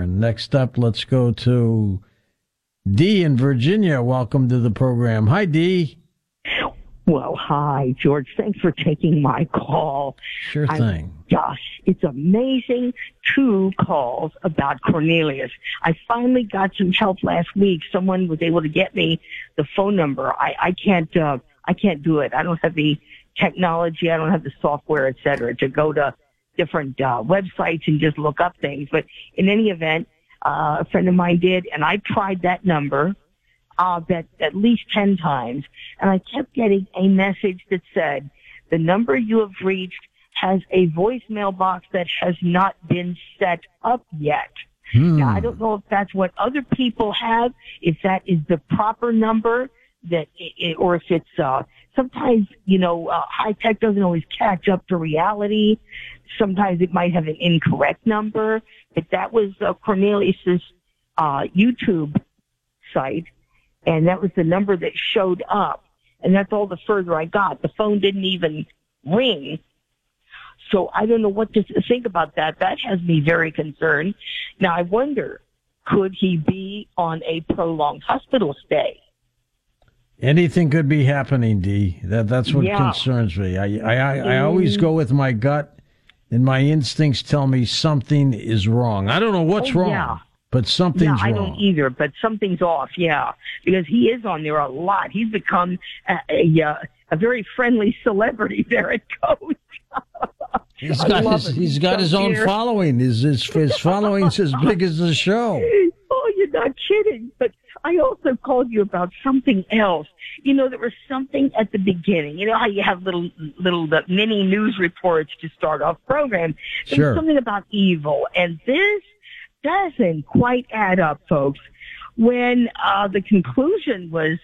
And next up, let's go to Dee in Virginia. Welcome to the program. Hi, Dee. Well, hi, George. Thanks for taking my call. Sure thing. Gosh, it's amazing. 2 calls about Cornelius. I finally got some help last week. Someone was able to get me the phone number. I can't do it. I don't have the technology. I don't have the software, et cetera, to go to different websites and just look up things. But in any event, a friend of mine did, and I tried that number that at least 10 times, and I kept getting a message that said, the number you have reached has a voicemail box that has not been set up yet. Now, I don't know if that's what other people have, if that is the proper number, or if it's, sometimes, high tech doesn't always catch up to reality. Sometimes it might have an incorrect number, but that was Cornelius's YouTube site. And that was the number that showed up. And that's all the further I got. The phone didn't even ring. So I don't know what to think about that. That has me very concerned. Now, I wonder, could he be on a prolonged hospital stay? Anything could be happening, Dee. That's what concerns me. I always go with my gut, and my instincts tell me something is wrong. I don't know what's wrong. Yeah. But something's wrong. I don't either, but something's off, because he is on there a lot. He's become a very friendly celebrity there at Coach. He's got his own following. His following's as big as the show. Oh, you're not kidding. But I also called you about something else. There was something at the beginning. You know how you have little mini news reports to start off programs? There was something about evil, and this doesn't quite add up, folks. When the conclusion was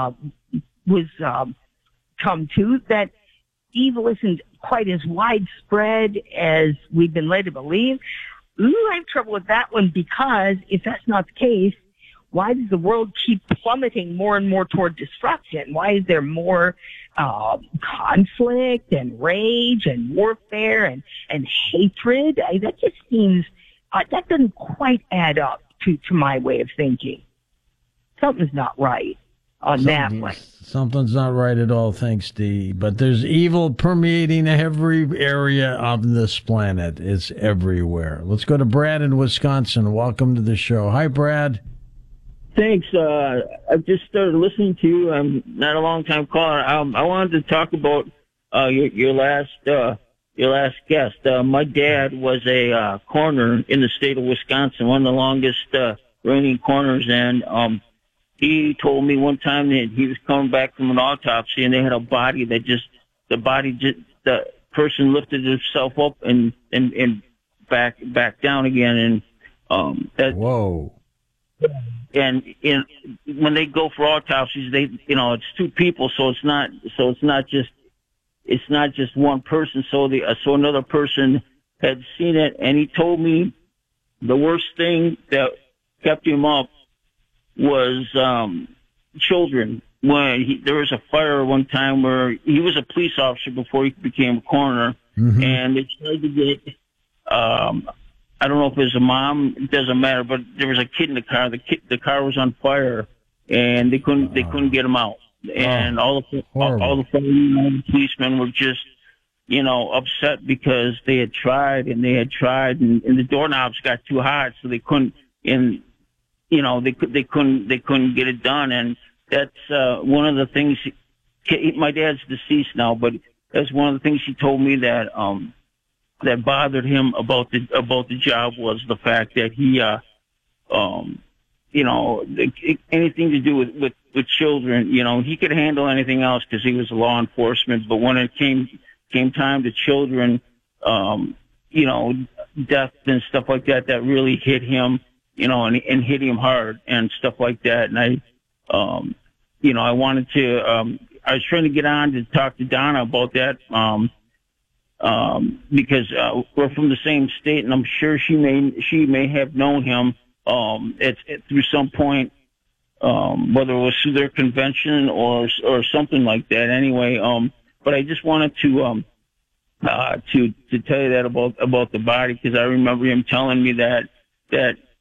come to that evil isn't quite as widespread as we've been led to believe, I have trouble with that one, because if that's not the case, why does the world keep plummeting more and more toward destruction? Why is there more conflict and rage and warfare and hatred? That just seems that doesn't quite add up to my way of thinking. Something's not right on that one. Something's not right at all, thanks, Dee. But there's evil permeating every area of this planet. It's everywhere. Let's go to Brad in Wisconsin. Welcome to the show. Hi, Brad. Thanks. I've just started listening to you. I'm not a long-time caller. I wanted to talk about your last guest. My dad was a coroner in the state of Wisconsin, one of the longest reigning coroners, and he told me one time that he was coming back from an autopsy, and they had a body that the person lifted himself up and back down again, and whoa. And when they go for autopsies, it's 2 people, so it's not just one person. So another person had seen it, and he told me the worst thing that kept him up was children. When there was a fire one time where he was a police officer before he became a coroner, and they tried to get I don't know if it was a mom, it doesn't matter, but there was a kid in the car. The car was on fire, and they couldn't get him out. And all the firemen and policemen were just, upset because they had tried, and the doorknobs got too hot, so they couldn't, they couldn't get it done. And that's one of the things. My dad's deceased now, but that's one of the things he told me that bothered him about the job was the fact that he, anything to do with children, he could handle anything else because he was law enforcement. But when it came time to children, death and stuff like that, that really hit him, and hit him hard and stuff like that. And I wanted to, I was trying to get on to talk to Donna about that, because we're from the same state, and I'm sure she may have known him through some point, whether it was through their convention or something like that. Anyway, but I just wanted to tell you that about the body, because I remember him telling me that